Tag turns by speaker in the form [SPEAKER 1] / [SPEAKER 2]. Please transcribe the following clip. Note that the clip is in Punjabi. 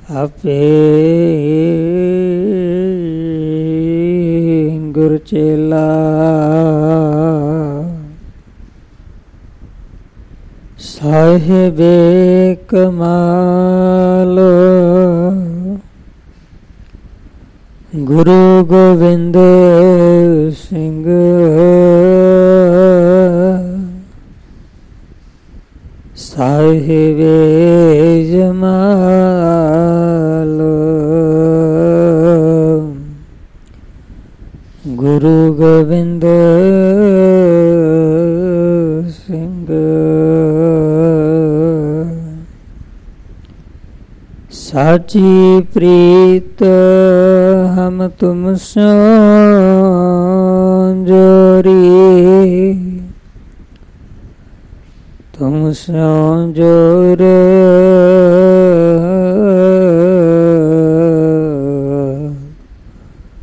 [SPEAKER 1] ਆਪੇ ਗੁਰ ਚੇਲਾ ਸਾਹਿਬੇ ਕਮਾਲ ਗੁਰੂ ਗੋਬਿੰਦ ਸਿੰਘ ਸਾਹਿਬੇ ਜਮਾਲ ਗੁਰੂ ਗੋਬਿੰਦ ਸਿੰਘ ਸਾਚੀ ਪ੍ਰੀਤ ਹਮ ਤੁਮ ਸੋ ਜੋਰੀ ਤੁਮ ਸੋ ਜੋਰ